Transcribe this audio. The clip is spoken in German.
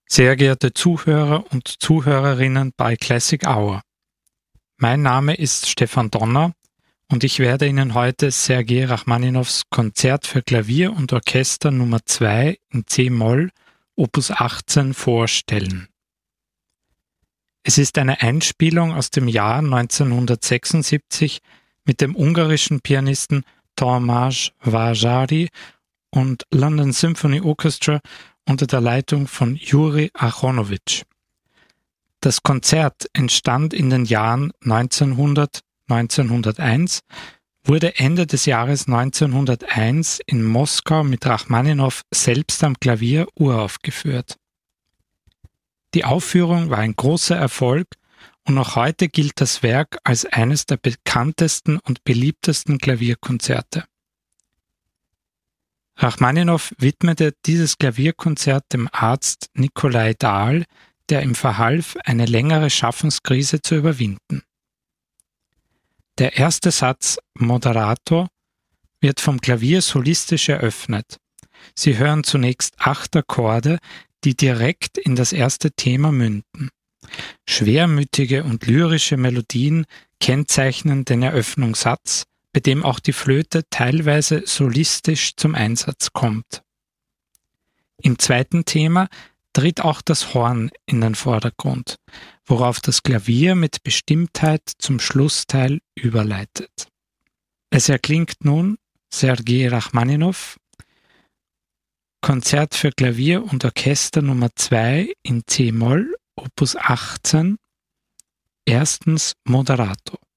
Sehr geehrte Zuhörer und Zuhörerinnen bei Classic Hour. Mein Name ist Stefan Donner und ich werde Ihnen heute Sergei Rachmaninows Konzert für Klavier und Orchester Nummer 2 in c-Moll, Opus 18 vorstellen. Es ist eine Einspielung aus dem Jahr 1976 mit dem ungarischen Pianisten Tomasz Vásáry und London Symphony Orchestra unter der Leitung von Juri Aronowitsch. Das Konzert entstand in den Jahren 1900-1901, wurde Ende des Jahres 1901 in Moskau mit Rachmaninow selbst am Klavier uraufgeführt. Die Aufführung war ein großer Erfolg und noch heute gilt das Werk als eines der bekanntesten und beliebtesten Klavierkonzerte. Rachmaninow widmete dieses Klavierkonzert dem Arzt Nikolai Dahl, der ihm verhalf, eine längere Schaffenskrise zu überwinden. Der erste Satz Moderato wird vom Klavier solistisch eröffnet. Sie hören zunächst 8 Akkorde, die direkt in das erste Thema münden. Schwermütige und lyrische Melodien kennzeichnen den Eröffnungssatz, bei dem auch die Flöte teilweise solistisch zum Einsatz kommt. Im zweiten Thema tritt auch das Horn in den Vordergrund, worauf das Klavier mit Bestimmtheit zum Schlussteil überleitet. Es erklingt nun Sergei Rachmaninow, Konzert für Klavier und Orchester Nummer 2 in c-Moll, Opus 18, erstens Moderato.